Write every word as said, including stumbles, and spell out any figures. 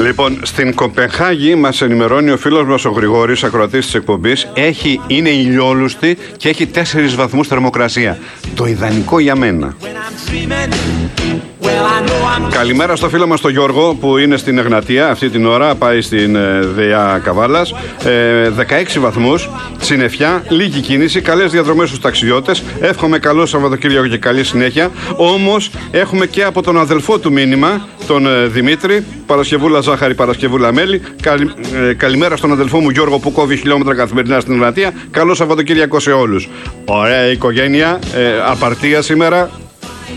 Λοιπόν, στην Κοπενχάγη μας ενημερώνει ο φίλος μας ο Γρηγόρης, ακροατής της εκπομπής, έχει, είναι ηλιόλουστη και έχει τέσσερις βαθμούς θερμοκρασία. Το ιδανικό για μένα. Καλημέρα στο φίλο μας τον Γιώργο που είναι στην Εγνατία αυτή την ώρα, πάει στην ε, ΔΕΙΑ Καβάλας, ε, δεκαέξι βαθμούς, συννεφιά, λίγη κίνηση, καλές διαδρομές στους ταξιδιώτες, εύχομαι καλό Σαββατοκύριακο και καλή συνέχεια. Όμως έχουμε και από τον αδελφό του μήνυμα, τον ε, Δημήτρη, Παρασκευούλα ζάχαρη, Παρασκευούλα μέλι. Καλη, ε, καλημέρα στον αδελφό μου Γιώργο που κόβει χιλιόμετρα καθημερινά στην Εγνατία, καλό Σαββατοκύριακο σε όλους. Ωραία οικογένεια, ε, απαρτία σήμερα.